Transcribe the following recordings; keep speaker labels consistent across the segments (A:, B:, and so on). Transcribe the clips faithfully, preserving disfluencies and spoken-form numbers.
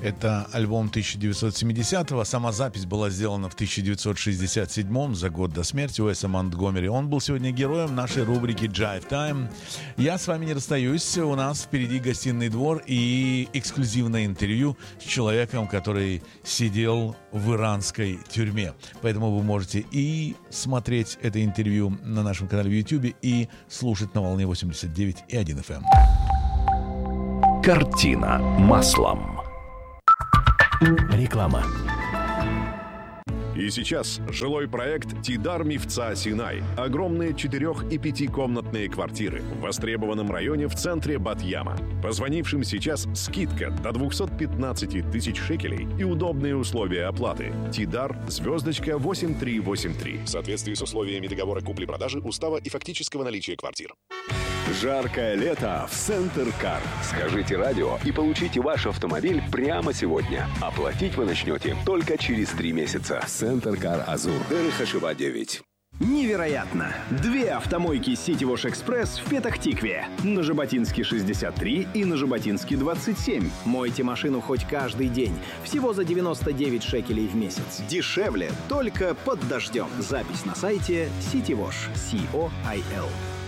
A: Это альбом тысяча девятьсот семидесятого. Сама запись была сделана в тысяча девятьсот шестьдесят седьмом, за год до смерти Уэса Монтгомери. Он был сегодня героем нашей рубрики Jive Time. Я с вами не расстаюсь. У нас впереди гостиный двор и эксклюзивное интервью с человеком, который сидел в иранской тюрьме. Поэтому вы можете и смотреть это интервью на нашем канале в YouTube, и слушать на волне восемьдесят девять и один эф эм.
B: Картина маслом. Реклама.
C: И сейчас жилой проект «Тидар Мифца Синай». Огромные четырех- и пятикомнатные квартиры в востребованном районе в центре Бат-Яма. Позвонившим сейчас скидка до двести пятнадцать тысяч шекелей и удобные условия оплаты. Тидар, звездочка восемь три восемь три. В соответствии с условиями договора купли-продажи, устава и фактического наличия квартир.
B: Жаркое лето в Центр Кар. Скажите радио и получите ваш автомобиль прямо сегодня. Оплатить вы начнете только через три месяца. Центр Кар Азур. Дерехашева девять.
D: Невероятно! Две автомойки City Wash Express в Петах-Тикве. На Жаботинске шестьдесят три и на Жаботинске двадцать семь. Мойте машину хоть каждый день. Всего за девяносто девять шекелей в месяц. Дешевле только под дождем. Запись на сайте City Wash. си о ай эл.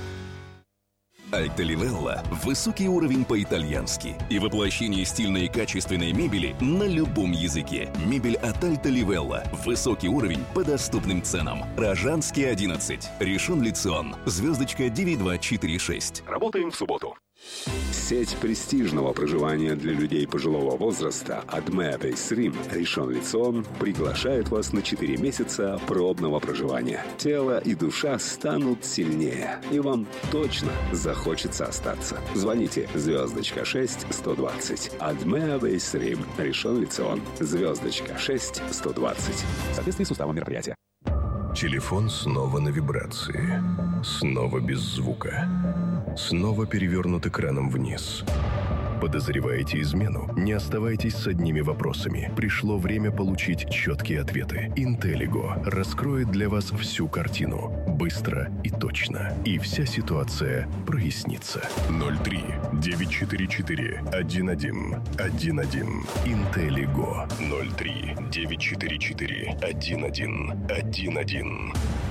E: Альта Ливелла – высокий уровень по-итальянски и воплощение стильной и качественной мебели на любом языке. Мебель от Альта Ливелла. Высокий уровень по доступным ценам. Рожанский одиннадцать. Ришон Лицион. Звездочка девять два четыре шесть.
B: Работаем в субботу. Сеть престижного проживания для людей пожилого возраста Адме Бейсрим Ришон Лицион приглашает вас на четыре месяца пробного проживания. Тело и душа станут сильнее, и вам точно захочется остаться. Звоните звездочка шесть сто двадцать. Адме Бейсрим Ришон Лицион. Звездочка шесть сто двадцать. В соответствии с уставом мероприятия.
F: Телефон снова на вибрации. Снова без звука. Снова перевернут экраном вниз. Подозреваете измену? Не оставайтесь с одними вопросами. Пришло время получить четкие ответы. Интеллиго раскроет для вас всю картину. Быстро и точно. И вся ситуация прояснится. ноль три девять четыре четыре один один один один. Интеллиго. ноль три девять четыре четыре один один один один.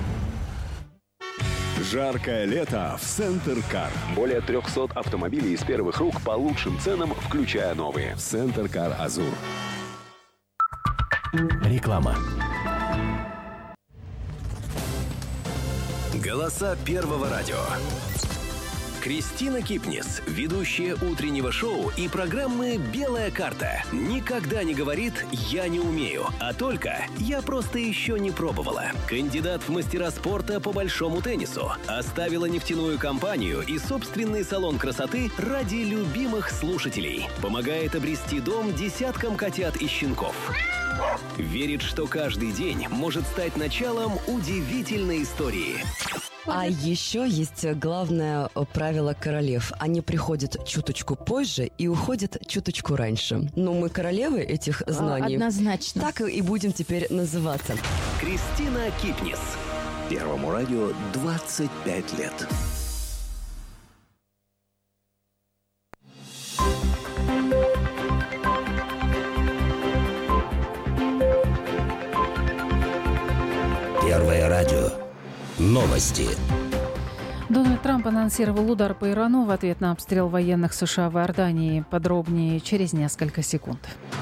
B: Жаркое лето в Центр Кар. Более трехсот автомобилей из первых рук по лучшим ценам, включая новые. Центр Кар Азур. Реклама.
E: Голоса Первого радио. Кристина Кипнис, ведущая утреннего шоу и программы «Белая карта», никогда не говорит «я не умею», а только «я просто еще не пробовала». Кандидат в мастера спорта по большому теннису. Оставила нефтяную компанию и собственный салон красоты ради любимых слушателей. Помогает обрести дом десяткам котят и щенков. Верит, что каждый день может стать началом удивительной истории.
G: А еще есть главное правило королев. Они приходят чуточку позже и уходят чуточку раньше. Но мы королевы этих знаний.
H: Однозначно.
G: Так и будем теперь называться.
E: Кристина Кипнис. Первому радио двадцать пять лет. Первое радио. Новости.
H: Дональд Трамп анонсировал удар по Ирану в ответ на обстрел военных США в Иордании. Подробнее через несколько секунд.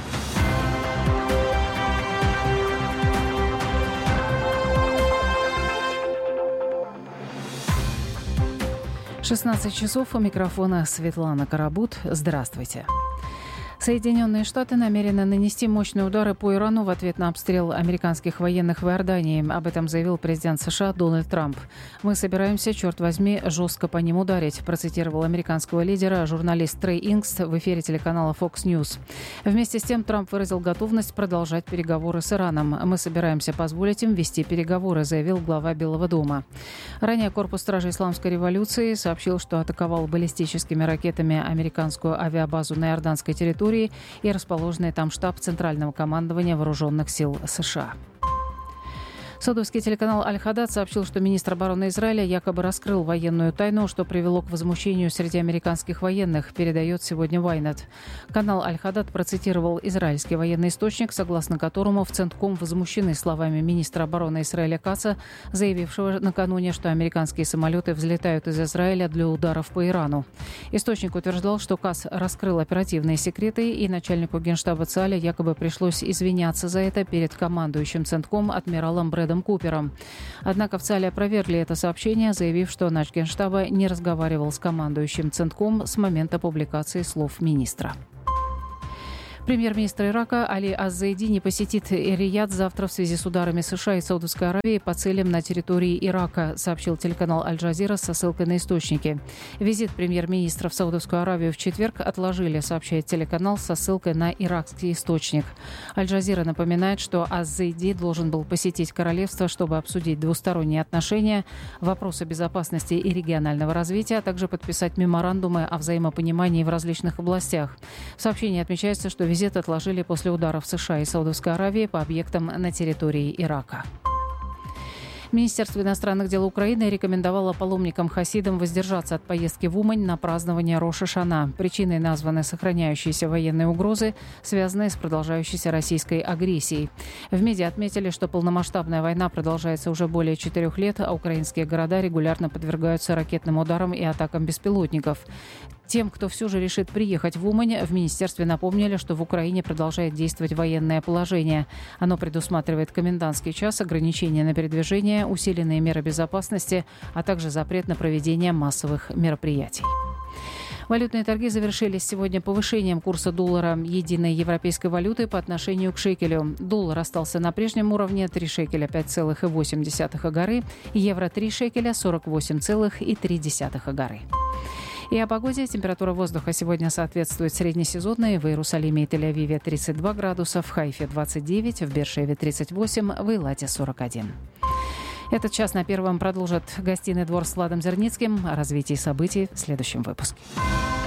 H: шестнадцать часов, у микрофона Светлана Карабут. Здравствуйте. Соединенные Штаты намерены нанести мощные удары по Ирану в ответ на обстрел американских военных в Иордании. Об этом заявил президент США Дональд Трамп. «Мы собираемся, черт возьми, жестко по ним ударить», процитировал американского лидера журналист Трей Инкс в эфире телеканала Fox News. Вместе с тем Трамп выразил готовность продолжать переговоры с Ираном. «Мы собираемся позволить им вести переговоры», заявил глава Белого дома. Ранее корпус стражей Исламской революции сообщил, что атаковал баллистическими ракетами американскую авиабазу на иорданской территории и расположенный там штаб Центрального командования Вооруженных сил США. Саудовский телеканал «Аль-Хадад» сообщил, что министр обороны Израиля якобы раскрыл военную тайну, что привело к возмущению среди американских военных, передает сегодня Вайнет. Канал «Аль-Хадад» процитировал израильский военный источник, согласно которому в Центком возмущены словами министра обороны Израиля Каца, заявившего накануне, что американские самолеты взлетают из Израиля для ударов по Ирану. Источник утверждал, что Кац раскрыл оперативные секреты, и начальнику генштаба ЦАля якобы пришлось извиняться за это перед командующим Центком адмиралом Брэдом Купером. Однако в ЦАЛе опровергли это сообщение, заявив, что начгенштаба не разговаривал с командующим Центком с момента публикации слов министра. Премьер-министр Ирака Али Аз-Заиди не посетит Рияд завтра в связи с ударами США и Саудовской Аравии по целям на территории Ирака, сообщил телеканал Аль-Джазира со ссылкой на источники. Визит премьер-министра в Саудовскую Аравию в четверг отложили, сообщает телеканал со ссылкой на иракский источник. Аль-Джазира напоминает, что Аз-Заиди должен был посетить королевство, чтобы обсудить двусторонние отношения, вопросы безопасности и регионального развития, а также подписать меморандумы о взаимопонимании в различных областях. В сообщении отмечается, что визит отложили после ударов США и Саудовской Аравии по объектам на территории Ирака. Министерство иностранных дел Украины рекомендовало паломникам-хасидам воздержаться от поездки в Умань на празднование Рош-ха-Шана. Причиной названы сохраняющиеся военные угрозы, связанные с продолжающейся российской агрессией. В МИДе отметили, что полномасштабная война продолжается уже более четырех лет, а украинские города регулярно подвергаются ракетным ударам и атакам беспилотников. Тем, кто все же решит приехать в Умань, в министерстве напомнили, что в Украине продолжает действовать военное положение. Оно предусматривает комендантский час, ограничения на передвижение, усиленные меры безопасности, а также запрет на проведение массовых мероприятий. Валютные торги завершились сегодня повышением курса доллара единой европейской валюты по отношению к шекелю. Доллар остался на прежнем уровне три шекеля пять целых восемь десятых агары, евро три шекеля сорок восемь целых три десятых агары. И о погоде. Температура воздуха сегодня соответствует среднесезонной. В Иерусалиме и Тель-Авиве тридцать два градуса, в Хайфе двадцать девять, в Бершеве тридцать восемь, в Эйлате сорок один. Этот час на Первом продолжит гостиный двор с Владом Зерницким. О развитии событий в следующем выпуске.